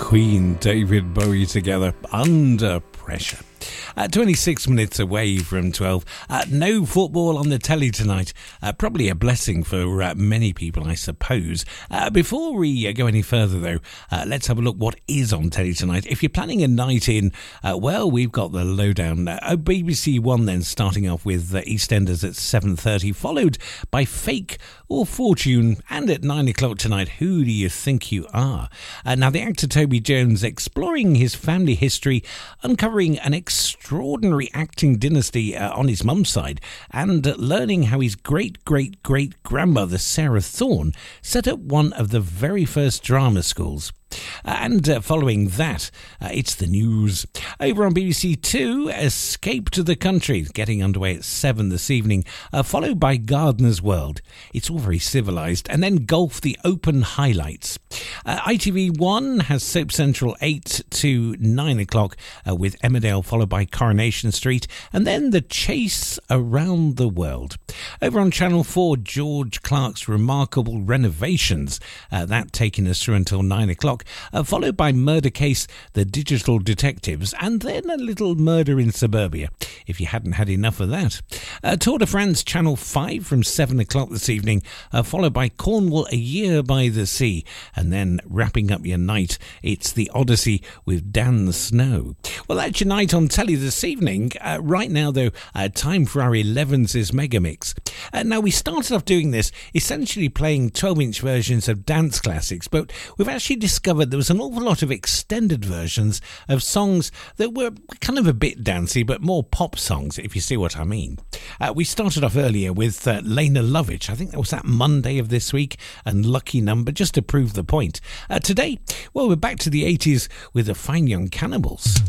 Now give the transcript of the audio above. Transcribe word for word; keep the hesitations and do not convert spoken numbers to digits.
Queen, David Bowie together, Under Pressure. Uh, twenty-six minutes away from twelve. Uh, no football on the telly tonight. Uh, probably a blessing for uh, many people, I suppose. Uh, before we uh, go any further, though, uh, let's have a look what is on telly tonight. If you're planning a night in, uh, well, we've got the lowdown. Uh, B B C One then, starting off with uh, EastEnders at seven thirty, followed by Fake or Fortune, and at nine o'clock tonight, Who Do You Think You Are? Uh, now, the actor Toby Jones exploring his family history, uncovering an extraordinary acting dynasty uh, on his mum's side, and uh, learning how his great-great-great-grandmother Sarah Thorne set up one of the very first drama schools. And uh, following that, uh, it's the news. Over on B B C Two, Escape to the Country, getting underway at seven this evening, uh, followed by Gardener's World. It's all very civilised. And then Golf, the Open highlights. Uh, I T V One has Soap Central eight to nine o'clock uh, with Emmerdale, followed by Coronation Street, and then The Chase Around the World. Over on Channel four, George Clark's Remarkable Renovations, uh, that taking us through until nine o'clock. Uh, followed by Murder Case, The Digital Detectives, and then a little Murder in Suburbia, if you hadn't had enough of that. Uh, Tour de France, Channel five from seven o'clock this evening, uh, followed by Cornwall, A Year by the Sea, and then wrapping up your night, it's The Odyssey with Dan Snow. Well, that's your night on telly this evening. Uh, right now, though, uh, time for our elevenses Mega Mix. Uh, now, we started off doing this essentially playing twelve-inch versions of dance classics, but we've actually discovered there was an awful lot of extended versions of songs that were kind of a bit dancey, but more pop songs, if you see what I mean. Uh, we started off earlier with uh, Lena Lovitch. I think that was that Monday of this week, and Lucky Number, just to prove the point. Uh, today, well, we're back to the eighties with the Fine Young Cannibals.